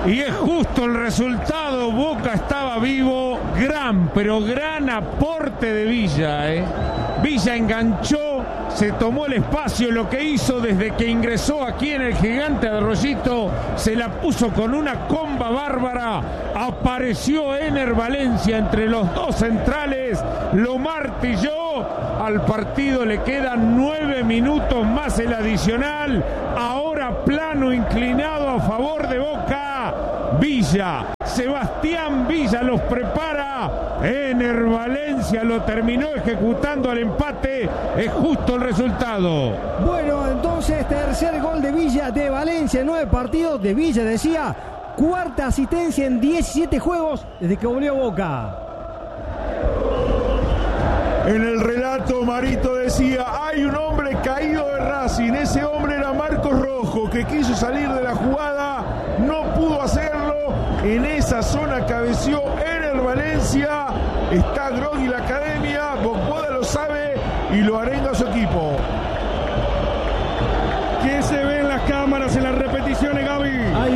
Y es justo el resultado. Boca estaba vivo. Pero gran aporte de Villa, Villa enganchó, se tomó el espacio. Lo que hizo desde que ingresó aquí en el Gigante de Arroyito, se la puso con una comba bárbara. Apareció Ener Valencia entre los dos centrales, lo martilló. Al partido le quedan 9 minutos más el adicional. Ahora plano inclinado a favor de Boca. Villa, Sebastián Villa los prepara. Ener Valencia lo terminó ejecutando al empate. Es justo el resultado. Bueno, entonces tercer gol de Villa, de Valencia en 9 partidos. De Villa, decía, cuarta asistencia en 17 juegos desde que volvió a Boca. En el relato, Marito decía, hay un hombre caído de Racing. Ese hombre era Marcos Rojo, que quiso salir de la jugada, no pudo hacerlo. En esa zona cabeció Ener Valencia. Está groggy la academia, Bocoda lo sabe y lo arenga a su equipo. ¿Qué se ve en las cámaras, en las repeticiones, Gaby?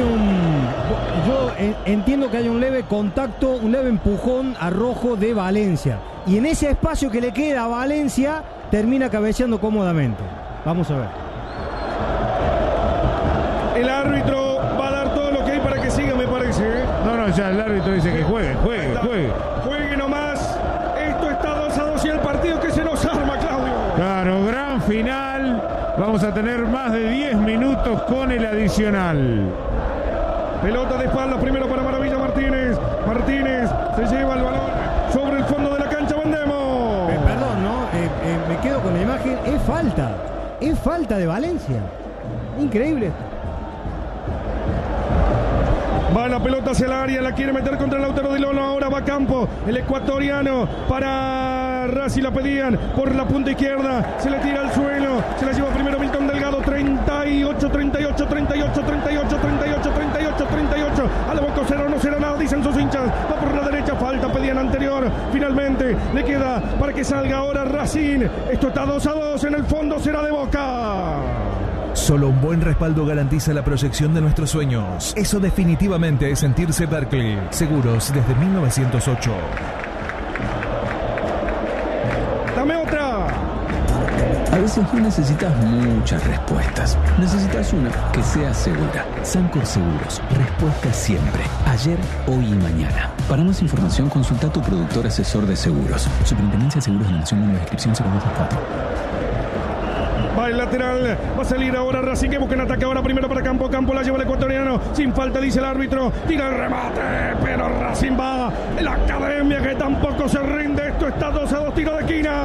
Yo entiendo que hay un leve contacto, un leve empujón a Rojo de Valencia. Y en ese espacio que le queda a Valencia, termina cabeceando cómodamente. Vamos a ver. El árbitro va a dar todo lo que hay para que siga, me parece. No, ya el árbitro dice que juegue. Juegue nomás. Esto está 2-2 y el partido que se nos arma, Claudio. Claro, gran final. Vamos a tener más de 10 minutos con el adicional. Pelota de espalda, primero para Maravilla Martínez. Martínez se lleva el balón sobre el fondo de la cancha. Vendemos. Perdón, ¿no? Me quedo con la imagen. Es falta de Valencia. Increíble. Va la pelota hacia el área, la quiere meter contra el Lautaro Di Lolo. Ahora va Campo, el ecuatoriano para Racing, la pedían por la punta izquierda. Se le tira al suelo, se la lleva primero Milton Delgado. 38. A la Boca 0, no será nada, dicen sus hinchas. Va por la derecha, falta, pedían anterior. Finalmente le queda para que salga ahora Racing. Esto está 2-2, en el fondo será de Boca. Solo un buen respaldo garantiza la proyección de nuestros sueños. Eso definitivamente es sentirse Berkeley. Seguros desde 1908. Dame otra. A veces no necesitas muchas respuestas. Necesitas una que sea segura. Sancor Seguros. Respuesta siempre. Ayer, hoy y mañana. Para más información, consulta a tu productor asesor de seguros. Superintendencia de Seguros de la Nación, número de inscripción 024. Va el lateral, va a salir ahora Racing, que busca en ataque ahora primero para Campo. Campo la lleva el ecuatoriano, sin falta dice el árbitro, tira el remate, pero Racing va, la academia que tampoco se rinde. Esto está 2-2, tiro de esquina.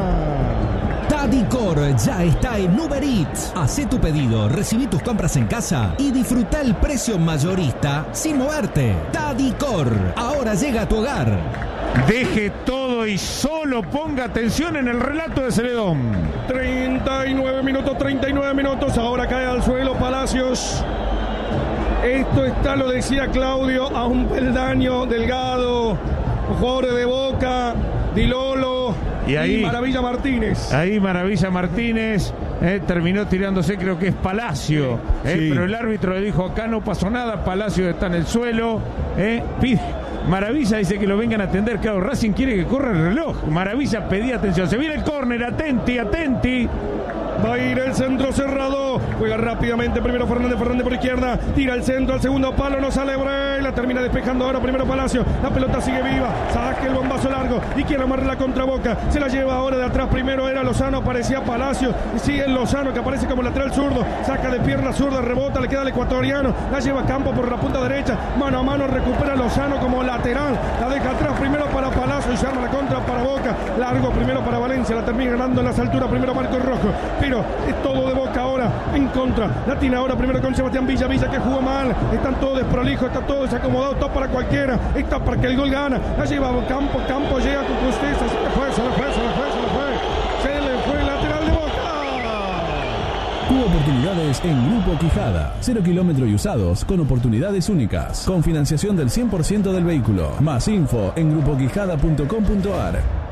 Tadicor ya está en Uber Eats. Hacé tu pedido, recibí tus compras en casa y disfruta el precio mayorista sin moverte. Tadicor, ahora llega a tu hogar. Deje todo y solo ponga atención en el relato de Celedón. 39 minutos, ahora cae al suelo Palacios. Esto está, lo decía Claudio, a un peldaño Delgado, jugador de Boca, Di Lolo y Maravilla Martínez. Ahí Maravilla Martínez terminó tirándose, creo que es Palacio, sí. Pero el árbitro le dijo, acá no pasó nada, Palacio está en el suelo, pide. Maravilla dice que lo vengan a atender. Claro, Racing quiere que corra el reloj. Maravilla pedía atención. Se viene el córner. Atenti. Va a ir el centro cerrado. Juega rápidamente. Primero Fernández por izquierda. Tira el centro al segundo palo. No sale Brey. La termina despejando ahora. Primero Palacio. La pelota sigue viva. Saque el bombazo largo. Y quiere amarrar la contra Boca. Se la lleva ahora de atrás. Primero era Lozano. Aparecía Palacio. Y sigue el Lozano que aparece como lateral zurdo. Saca de pierna zurda. Rebota. Le queda al ecuatoriano. La lleva Campo por la punta derecha. Mano a mano. Recupera Lozano como lateral. La deja atrás. Primero para Palacio. Y se arma la contra para Boca. Largo primero para Valencia. La termina ganando en las alturas. Primero Marcos Rojo. Pero es todo de Boca ahora en contra. La tiene ahora primero con Sebastián Villa que jugó mal. Están todos desprolijos, está todo desacomodado, todo para cualquiera. Está para que el gol gana. La lleva Campo llega con justicia. Se le fue el lateral de Boca. Tuvo oportunidades en Grupo Quijada. 0 kilómetros y usados con oportunidades únicas. Con financiación del 100% del vehículo. Más info en grupoquijada.com.ar.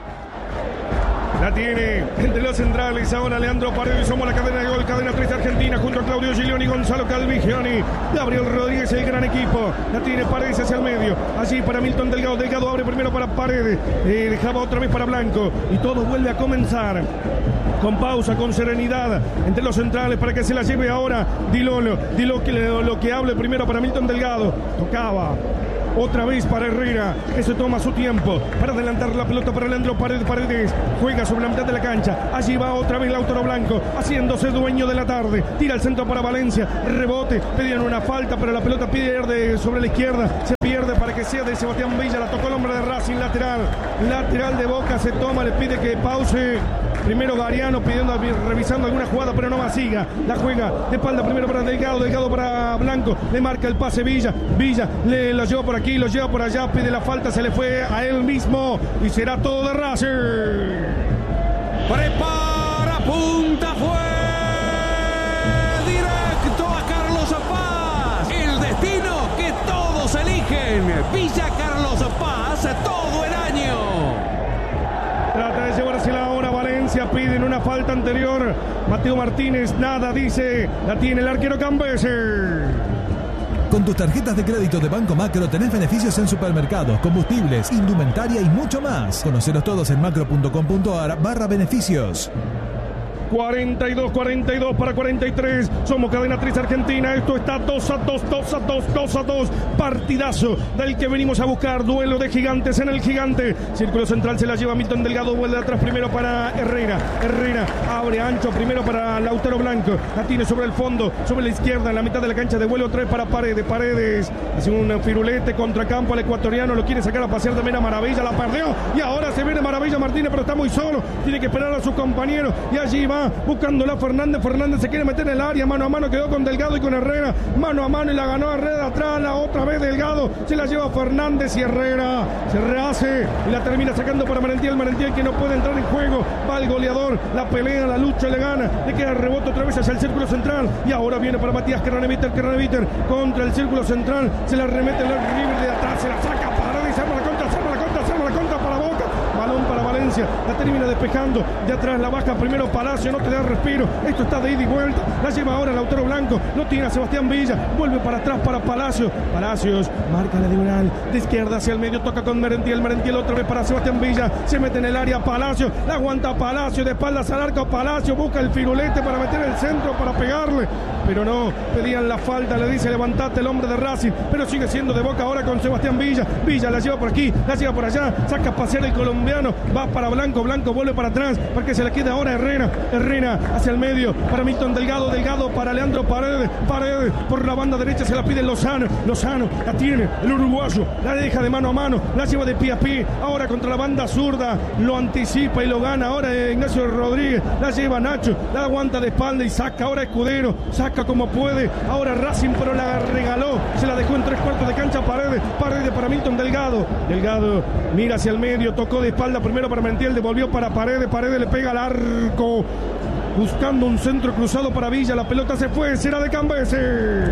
La tiene entre los centrales ahora Leandro Paredes. Somos la cadena de gol, cadena 3 de Argentina, junto a Claudio Giglioni, Gonzalo Calvigioni, Gabriel Rodríguez, el gran equipo. La tiene Paredes hacia el medio. Allí para Milton Delgado. Delgado abre primero para Paredes. Dejaba otra vez para Blanco. Y todo vuelve a comenzar. Con pausa, con serenidad entre los centrales para que se la lleve ahora Dilolo. Lo que hable primero para Milton Delgado. Tocaba. Otra vez para Herrera, que se toma su tiempo para adelantar la pelota para Leandro Paredes. Juega sobre la mitad de la cancha. Allí va otra vez Lautaro Blanco, haciéndose dueño de la tarde. Tira el centro para Valencia. Rebote. Pedían una falta, pero la pelota pierde sobre la izquierda. Se pierde para que sea de Sebastián Villa. La tocó el hombre de Racing, lateral. Lateral de Boca, se toma, le pide que pause. Primero Gariano revisando alguna jugada, pero no más, siga. La juega de espalda primero para Delgado. Delgado para Blanco. Le marca el pase Villa. Villa lo lleva por aquí, lo lleva por allá. Pide la falta, se le fue a él mismo. Y será todo de Racing. Prepara, punta, fue directo a Carlos Paz. El destino que todos eligen. Villa Carlos Paz todo el año. Trata de llevársela ahora Valencia. Piden una falta anterior. Mateo Martínez, nada dice. La tiene el arquero Cambeser. Con tus tarjetas de crédito de Banco Macro tenés beneficios en supermercados, combustibles, indumentaria y mucho más. Conocelos todos en macro.com.ar/beneficios. 42 para 43. Somos Cadena 3 Argentina. Esto está 2-2. Partidazo del que venimos a buscar. Duelo de gigantes en el gigante. Círculo central se la lleva Milton Delgado. Vuelve atrás primero para Herrera. Herrera abre ancho primero para Lautaro Blanco. La tiene sobre el fondo, sobre la izquierda, en la mitad de la cancha. Devuelve otra vez para Paredes. Paredes hace un firulete contracampo al ecuatoriano. Lo quiere sacar a pasear de Mena Maravilla. La perdió. Y ahora se viene Maravilla Martínez, pero está muy solo. Tiene que esperar a su compañero. Y allí va buscándola Fernández. Fernández se quiere meter en el área. Mano a mano quedó con Delgado y con Herrera. Mano a mano y la ganó Herrera atrás. La otra vez Delgado. Se la lleva Fernández y Herrera. Se rehace y la termina sacando para Merentiel. Merentiel que no puede entrar en juego. Va el goleador. La pelea, la lucha le gana. Le queda el rebote otra vez hacia el círculo central. Y ahora viene para Matías Craneviter. Craneviter contra el círculo central. Se la remete el libre de atrás. Se la saca para y se arma la contra. Se arma la contra para Boca. Balón para Valencia. La termina despejando. De atrás la baja primero Palacio. No te da respiro. Esto está de ida y vuelta. La lleva ahora Lautaro Blanco. No tiene a Sebastián Villa. Vuelve para atrás para Palacio. Palacios marca la diagonal. De izquierda hacia el medio. Toca con Merentiel. Merentiel otra vez para Sebastián Villa. Se mete en el área Palacio. La aguanta Palacio. De espaldas al arco. Palacio busca el firulete para meter el centro para pegarle. Pero no. Pedían la falta. Le dice levantate el hombre de Racing. Pero sigue siendo de Boca ahora con Sebastián Villa. Villa la lleva por aquí. La lleva por allá. Saca a pasear el colombiano. Va para Blanco. Blanco vuelve para atrás. Para que se le quede ahora Herrera. Herrera hacia el medio. Para Milton Delgado. Delgado para Leandro Paredes. Paredes por la banda derecha se la pide Lozano. Lozano la tiene el uruguayo. La deja de mano a mano. La lleva de pie a pie. Ahora contra la banda zurda. Lo anticipa y lo gana ahora Ignacio Rodríguez. La lleva Nacho. La aguanta de espalda y saca ahora Escudero. Saca como puede. Ahora Racing pero la regaló. Se la dejó en 3/4 de cancha Paredes. Paredes para Milton Delgado. Delgado mira hacia el medio. Tocó de espalda primero para Merentiel. Devolvió para Paredes. Paredes le pega al arco. Buscando un centro cruzado para Villa. La pelota se fue. Será de Cambeser.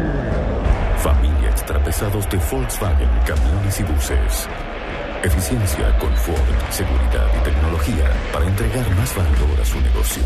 Familia extrapesados de Volkswagen, camiones y buses. Eficiencia, confort, seguridad y tecnología para entregar más valor a su negocio.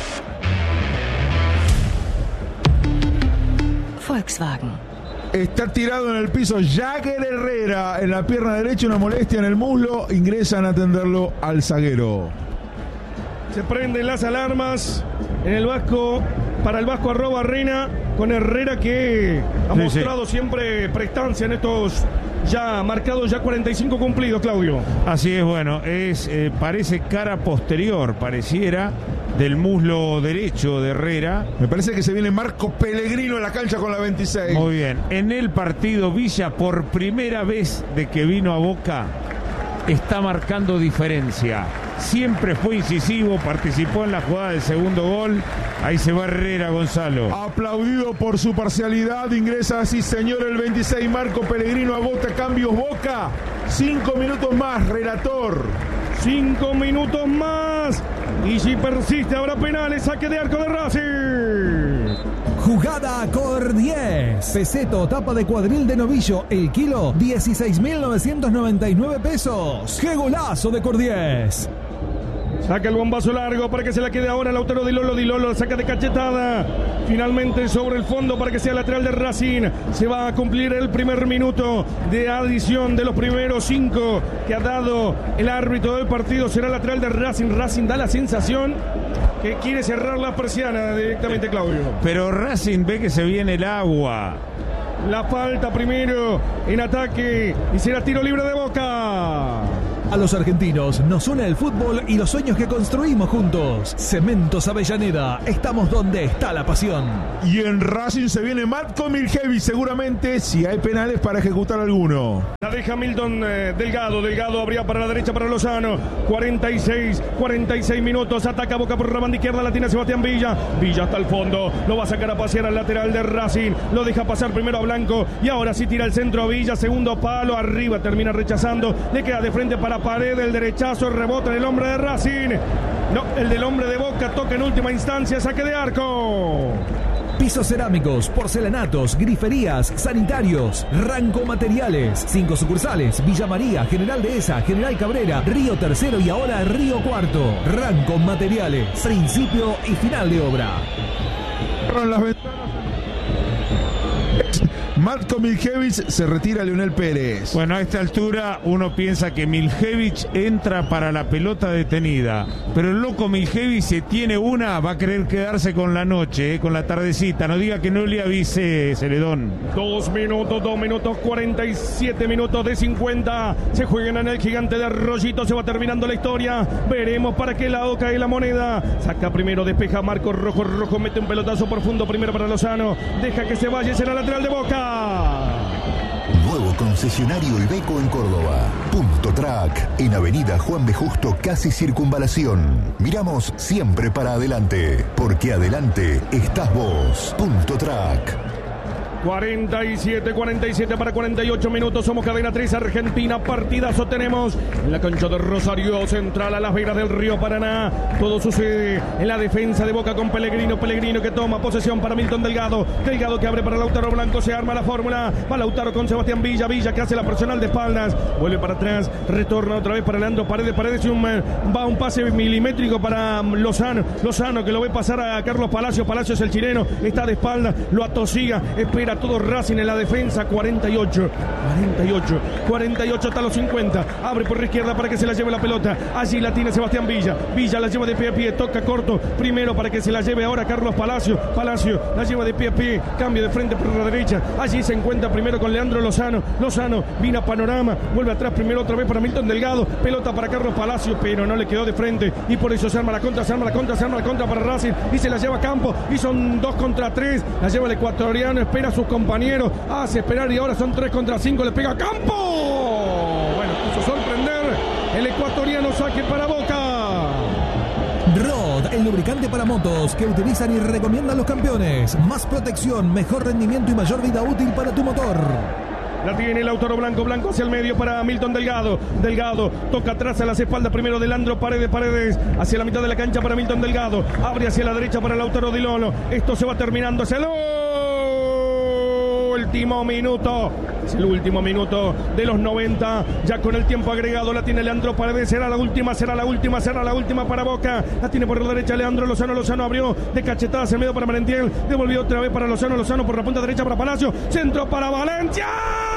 Volkswagen. Está tirado en el piso Jagger Herrera. En la pierna derecha una molestia en el muslo. Ingresan a atenderlo al zaguero. Se prenden las alarmas en el Vasco, para el Vasco @Reina, con Herrera que ha mostrado siempre prestancia en estos ya marcados, ya 45 cumplidos, Claudio. Así es, bueno, parece cara posterior, pareciera, del muslo derecho de Herrera. Me parece que se viene Marco Pellegrino en la cancha con la 26. Muy bien, en el partido Villa, por primera vez de que vino a Boca, está marcando diferencia. Siempre fue incisivo, participó en la jugada del segundo gol. Ahí se va Herrera, Gonzalo. Aplaudido por su parcialidad. Ingresa, sí señor, el 26 Marco Pellegrino. Agota cambios Boca. 5 minutos más, relator. 5 minutos más. Y si persiste habrá penales. Saque de arco de Racing. Jugada Cor 10. Peseto, tapa de cuadril de novillo. El kilo, 16.999 pesos. ¡Qué golazo de Cor 10! Saca el bombazo largo para que se la quede ahora Lautaro Dilolo. Dilolo saca de cachetada. finalmente sobre el fondo para que sea lateral de Racing. Se va a cumplir el primer minuto de adición de los primeros 5 que ha dado el árbitro del partido. Será lateral de Racing. Racing da la sensación que quiere cerrar la persiana directamente, Claudio. Pero Racing ve que se viene el agua. La falta primero en ataque y será tiro libre de Boca. A los argentinos nos une el fútbol y los sueños que construimos juntos. Cementos Avellaneda, estamos donde está la pasión. Y en Racing se viene Matko Miljevic, seguramente si hay penales para ejecutar alguno. La deja Milton Delgado. Delgado abría para la derecha para Lozano. 46 minutos. Ataca Boca por la banda izquierda. La tiene Sebastián Villa. Villa hasta el fondo. Lo va a sacar a pasear al lateral de Racing. Lo deja pasar primero a Blanco. Y ahora sí tira el centro a Villa. Segundo palo. Arriba termina rechazando. Le queda de frente para Paredes. El derechazo. El rebote del hombre de Racing. No, el del hombre de Boca. Toca en última instancia. Saque de arco. Pisos cerámicos, porcelanatos, griferías, sanitarios, Ranco Materiales. 5 sucursales: Villa María, General Dehesa, General Cabrera, Río Tercero y ahora Río Cuarto. Ranco Materiales, principio y final de obra. Las ventanas. Matko Miljevic, se retira Leonel Pérez. Bueno, a esta altura uno piensa que Miljevic entra para la pelota detenida, pero el loco Miljevic, si tiene una, va a querer quedarse con la noche, con la tardecita. No diga que no le avise, Celedón. 2 minutos, 47 minutos de 50. Se juegan en el Gigante de Arroyito. Se va terminando la historia. Veremos para qué lado cae la moneda. Saca primero, despeja Marcos Rojo. Rojo mete un pelotazo profundo primero para Lozano. Deja que se vaya, será lateral de Boca. Nuevo concesionario El Beco en Córdoba. Punto Track, en Avenida Juan B. Justo, casi Circunvalación. Miramos siempre para adelante, porque adelante estás vos. Punto Track. 47 para 48 minutos. Somos Cadena 3 Argentina. Partidazo tenemos en la cancha de Rosario Central, a las veras del río Paraná. Todo sucede en la defensa de Boca con Pellegrino. Pellegrino que toma posesión para Milton Delgado. Delgado que abre para Lautaro Blanco. Se arma la fórmula. Va Lautaro con Sebastián Villa. Villa que hace la personal de espaldas. Vuelve para atrás. Retorna otra vez para Leandro Paredes. Paredes va un pase milimétrico para Lozano. Lozano que lo ve pasar a Carlos Palacio. Palacio es el chileno. Está de espalda. Lo atosiga. Espera todo Racing en la defensa. 48 hasta los 50. Abre por la izquierda para que se la lleve la pelota. Allí la tiene Sebastián Villa. Villa la lleva de pie a pie. Toca corto. Primero para que se la lleve ahora Carlos Palacio. Palacio la lleva de pie a pie. Cambio de frente por la derecha. Allí se encuentra primero con Leandro Lozano. Lozano vino a panorama. Vuelve atrás primero otra vez para Milton Delgado. Pelota para Carlos Palacio, pero no le quedó de frente. Y por eso se arma la contra para Racing. Y se la lleva a campo. Y son 2 contra 3. La lleva el ecuatoriano. Espera a sus compañeros. Hace esperar y ahora son 3 contra 5. Le pega a campo. Bueno, quiso sorprender. El ecuatoriano, saque para Boca. Rod, el lubricante para motos que utilizan y recomiendan los campeones. Más protección, mejor rendimiento y mayor vida útil para tu motor. La tiene Lautaro Blanco. Blanco hacia el medio para Milton Delgado. Delgado toca atrás a las espaldas primero de Leandro Paredes. Paredes hacia la mitad de la cancha para Milton Delgado. Abre hacia la derecha para Lautaro Di Lolo. Esto se va terminando hacia el último minuto. Es el último minuto de los 90. Ya con el tiempo agregado la tiene Leandro Paredes. Será la última para Boca. La tiene por la derecha Leandro Lozano. Lozano abrió de cachetadas en medio para Merentiel. Devolvió otra vez para Lozano. Lozano por la punta derecha para Palacio. Centro para Valencia.